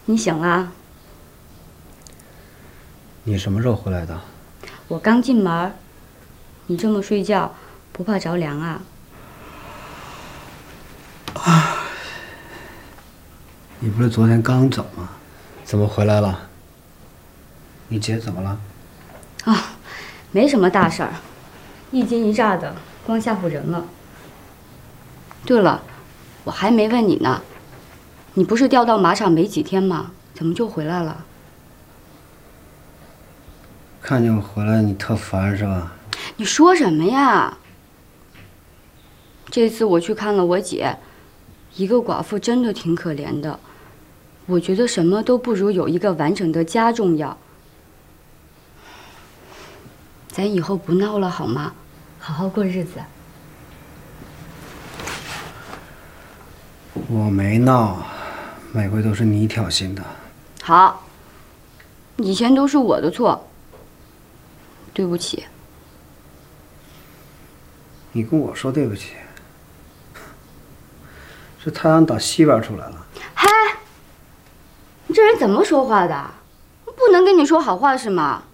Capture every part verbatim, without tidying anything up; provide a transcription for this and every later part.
你醒了？ 你什么时候回来的？ 我刚进门。你这么睡觉，不怕着凉啊？ 啊！你不是昨天刚走吗？怎么回来了？你姐怎么了？ 啊，没什么大事儿，一惊一乍的，光吓唬人了。对了，我还没问你呢，你不是调到马场没几天吗？怎么就回来了？ 看见我回来你特烦是吧？ 你说什么呀？这次我去看了我姐，一个寡妇真的挺可怜的。我觉得什么都不如有一个完整的家重要。咱以后不闹了好吗？好好过日子。 我没闹，每回都是你挑衅的。 好，以前都是我的错，对不起。 你跟我说对不起，这太阳打西边出来了。 嗨，你这人怎么说话的？不能跟你说好话是吗？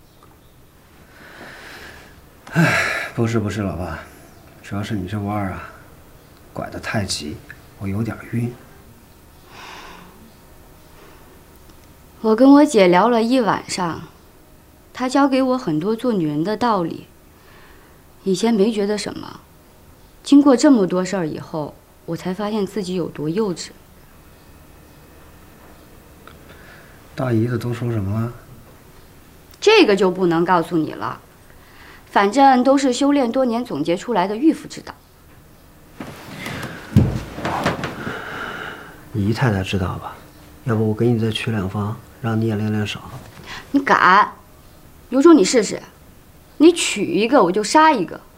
唉，不是不是，老爸，主要是你这弯儿啊，拐得太急，我有点晕。 我跟我姐聊了一晚上，她教给我很多做女人的道理。以前没觉得什么，经过这么多事儿以后，我才发现自己有多幼稚。 大姨子都说什么了？ 这个就不能告诉你了，反正都是修炼多年总结出来的御夫之道。 姨太太知道吧？要不我给你再取两方，让你也练练手。 你敢？有种你试试！你娶一个我就杀一个。